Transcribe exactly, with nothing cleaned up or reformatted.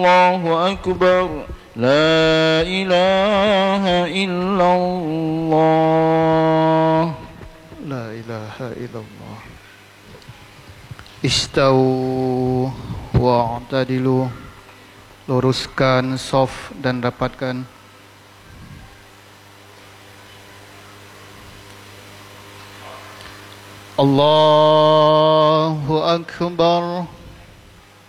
الله أكبر لا إله إلا الله لا إله إلا الله. Istawu wa'tadilu, luruskan shaf dan rapatkan. Allahu Akbar.